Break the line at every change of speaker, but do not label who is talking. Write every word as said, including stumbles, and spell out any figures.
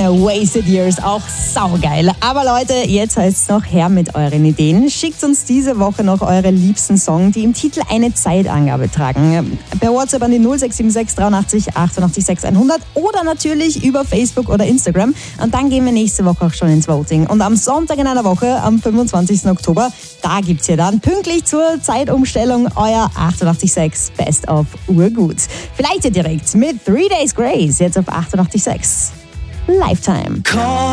Wasted Years, auch saugeil. Aber Leute, jetzt heißt es noch her mit euren Ideen. Schickt uns diese Woche noch eure liebsten Songs, die im Titel eine Zeitangabe tragen. Per WhatsApp an die null sechs sieben sechs dreiundachtzig achtundachtzig sechshundert oder natürlich über Facebook oder Instagram. Und dann gehen wir nächste Woche auch schon ins Voting. Und am Sonntag in einer Woche, am fünfundzwanzigsten Oktober, da gibt's ja dann pünktlich zur Zeitumstellung euer achtundachtzig Komma sechs Best of Urgut. Vielleicht ja direkt mit Three Days Grace, jetzt auf achtundachtzig Komma sechs Lifetime.